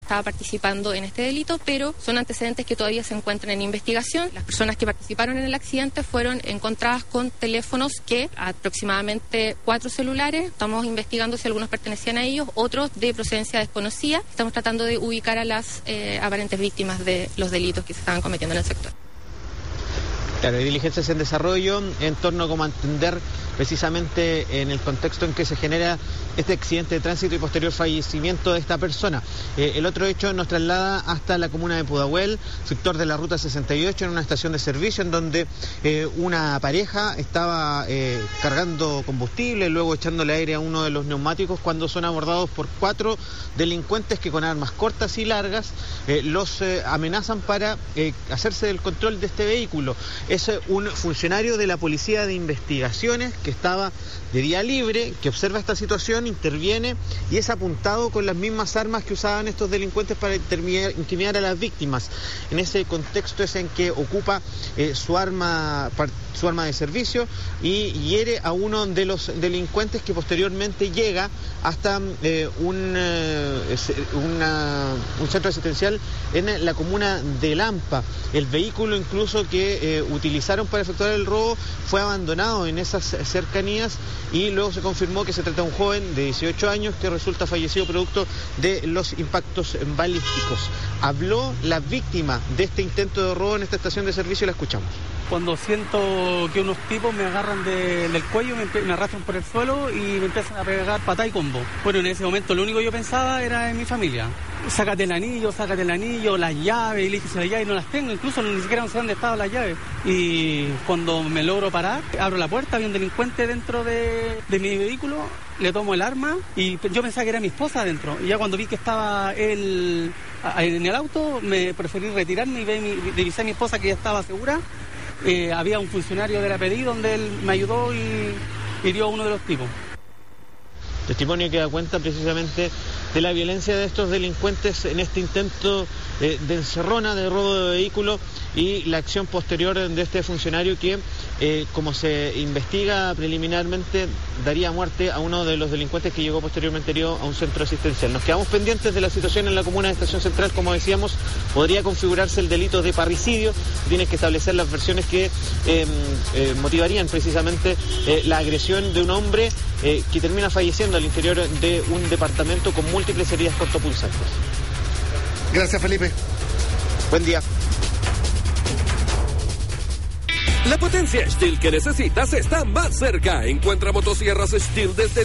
estaba participando en este delito, pero son antecedentes que todavía se encuentran en investigación. Las personas que participaron en el accidente fueron encontradas con teléfonos que aproximadamente 4 celulares. Estamos investigando si algunos pertenecían a ellos, otros de procedencia desconocida. Estamos tratando de ubicar a las aparentes víctimas de los delitos que se estaban cometiendo en el sector. Claro, hay diligencias en desarrollo en torno a cómo entender precisamente en el contexto en que se genera este accidente de tránsito y posterior fallecimiento de esta persona. El otro hecho nos traslada hasta la comuna de Pudahuel, sector de la ruta 68, en una estación de servicio en donde una pareja estaba cargando combustible, luego echándole aire a uno de los neumáticos cuando son abordados por 4 delincuentes que con armas cortas y largas los amenazan para hacerse del control de este vehículo. Es un funcionario de la Policía de Investigaciones que estaba de día libre, que observa esta situación, interviene y es apuntado con las mismas armas que usaban estos delincuentes para intimidar a las víctimas. En ese contexto es en que ocupa su arma de servicio y hiere a uno de los delincuentes, que posteriormente llega hasta un centro asistencial en la comuna de Lampa. El vehículo incluso que utilizaron para efectuar el robo fue abandonado en esas cercanías y luego se confirmó que se trata de un joven de 18 años que resulta fallecido producto de los impactos balísticos. Habló la víctima de este intento de robo en esta estación de servicio y la escuchamos. Cuando siento que unos tipos me agarran del cuello, me arrastran por el suelo y me empiezan a pegar patada y combo. Bueno, en ese momento lo único que yo pensaba era en mi familia. Sácate el anillo, las llaves, y le dije, si las llaves no las tengo, incluso ni siquiera sé dónde estaban las llaves. Y cuando me logro parar, abro la puerta, había un delincuente dentro de mi vehículo, le tomo el arma y yo pensaba que era mi esposa adentro. Y ya cuando vi que estaba él en el auto, me preferí retirarme y divisé a mi esposa que ya estaba segura. Había un funcionario de la PDI donde él me ayudó y hirió a uno de los tipos. Testimonio que da cuenta precisamente de la violencia de estos delincuentes en este intento de encerrona, de robo de vehículo, y la acción posterior de este funcionario que, como se investiga preliminarmente, daría muerte a uno de los delincuentes que llegó posteriormente herido a un centro asistencial. Nos quedamos pendientes de la situación en la comuna de Estación Central. Como decíamos, podría configurarse el delito de parricidio. Tienes que establecer las versiones que motivarían precisamente la agresión de un hombre que termina falleciendo al interior de un departamento con múltiples heridas cortopunzantes. Gracias, Felipe. Buen día. La potencia Stihl que necesitas está más cerca. Encuentra motosierras Stihl desde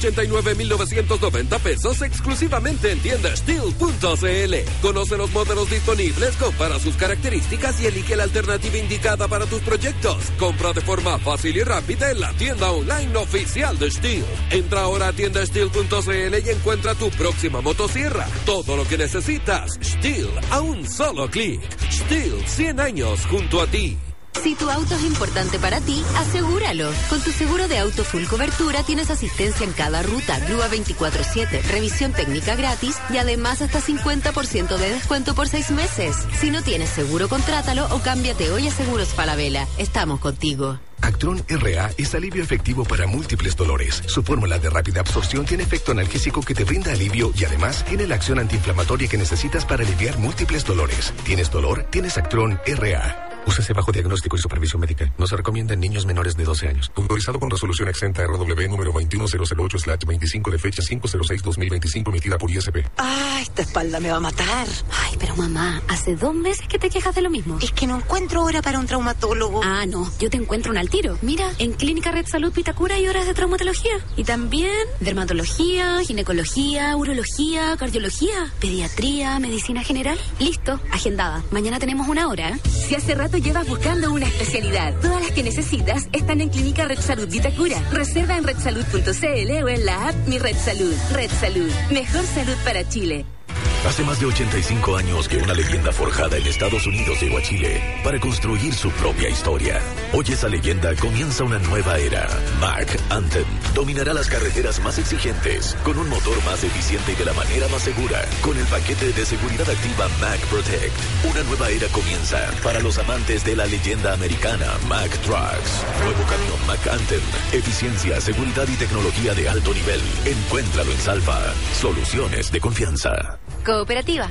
189,990 pesos exclusivamente en tienda Stihl.cl. Conoce los modelos disponibles, compara sus características y elige la alternativa indicada para tus proyectos. Compra de forma fácil y rápida en la tienda online oficial de Stihl. Entra ahora a tienda Stihl.cl y encuentra tu próxima motosierra. Todo lo que necesitas, Stihl a un solo clic. Stihl, 100 años junto a ti. Si tu auto es importante para ti, asegúralo. Con tu seguro de auto full cobertura tienes asistencia en cada ruta, grúa 24/7, revisión técnica gratis y además hasta 50% de descuento por 6 meses. Si no tienes seguro, contrátalo o cámbiate hoy a Seguros Falabella. Estamos contigo. Actron RA es alivio efectivo para múltiples dolores. Su fórmula de rápida absorción tiene efecto analgésico que te brinda alivio y además tiene la acción antiinflamatoria que necesitas para aliviar múltiples dolores. ¿Tienes dolor? Tienes Actron RA. Úsese bajo diagnóstico y supervisión médica. No se recomienda en niños menores de 12 años. Autorizado con resolución exenta RW número 21008/25 de fecha 5/06/2025 emitida por ISP. Esta espalda me va a matar. Ay, pero mamá, hace 2 meses que te quejas de lo mismo. Es que no encuentro hora para un traumatólogo. No, yo te encuentro un al tiro. Mira, en Clínica Red Salud Vitacura hay horas de traumatología. Y también dermatología, ginecología, urología, cardiología, pediatría, medicina general. Listo, agendada. Mañana tenemos 1 hora, ¿eh? Si hace rato llevas buscando una especialidad, todas las que necesitas están en Clínica Red Salud Vitacura. Reserva en redsalud.cl o en la app Mi Red Salud. Red Salud, mejor salud para Chile. Hace más de 85 años que una leyenda forjada en Estados Unidos llegó a Chile para construir su propia historia. Hoy esa leyenda comienza una nueva era. Mack Anthem dominará las carreteras más exigentes con un motor más eficiente y de la manera más segura. Con el paquete de seguridad activa Mack Protect, una nueva era comienza para los amantes de la leyenda americana Mack Trucks. Nuevo camión Mack Anthem, eficiencia, seguridad y tecnología de alto nivel. Encuéntralo en Salfa. Soluciones de confianza. Cooperativa.